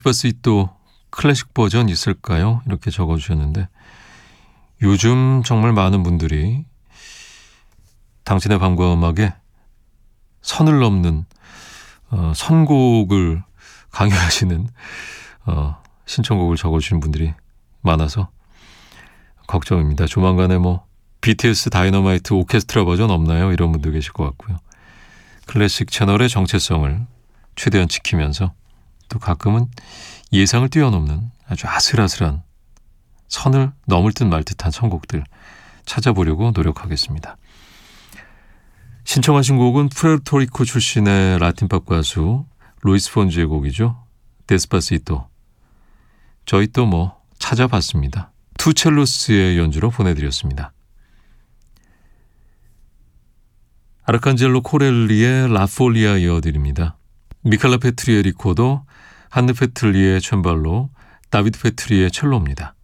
데스파시토 클래식 버전 있을까요? 이렇게 적어주셨는데 요즘 정말 많은 분들이 당신의 밤과 음악에 선을 넘는 선곡을 강요하시는 신청곡을 적어주시는 분들이 많아서 걱정입니다. 조만간에 BTS 다이너마이트 오케스트라 버전 없나요? 이런 분도 계실 것 같고요. 클래식 채널의 정체성을 최대한 지키면서 또 가끔은 예상을 뛰어넘는 아주 아슬아슬한 선을 넘을 듯 말 듯한 선곡들 찾아보려고 노력하겠습니다. 신청하신 곡은 푸에르토리코 출신의 라틴팝 가수 루이스 폰지의 곡이죠. 데스파시토. 저희 또 찾아봤습니다. 투첼로스의 연주로 보내드렸습니다. 아르칸젤로 코렐리의 라폴리아 이어드립니다. 미칼라 페트리의 리코더, 한느 페틀리의 츤발로, 다비드 페트리의 첼로입니다.